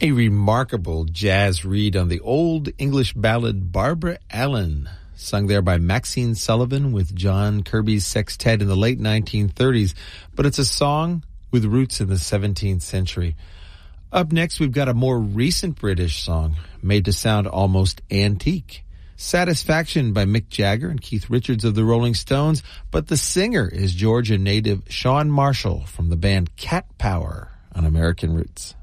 A remarkable jazz read on the old English ballad Barbara Allen, sung there by Maxine Sullivan with John Kirby's sextet in the late 1930s, but it's a song with roots in the 17th century. Up next, we've got a more recent British song made to sound almost antique. Satisfaction by Mick Jagger and Keith Richards of the Rolling Stones, but the singer is Georgia native Shawn Marshall from the band Cat Power on American Roots.